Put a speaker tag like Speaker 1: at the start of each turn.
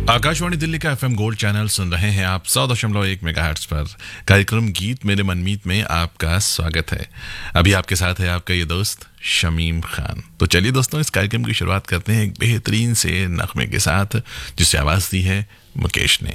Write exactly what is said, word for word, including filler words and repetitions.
Speaker 1: आकाशवाणी दिल्ली का FM gold channel सुन रहे हैं आप सौ दशमलव एक मेगाहर्ट्ज पर। कार्यक्रम गीत मेरे मनमीत में आपका स्वागत है। अभी आपके साथ है आपका ये दोस्त शमीम खान। तो चलिए दोस्तों, इस कार्यक्रम की शुरुआत करते हैं एक बेहतरीन से नगमे के साथ जिसे आवाज़ दी है मुकेश ने।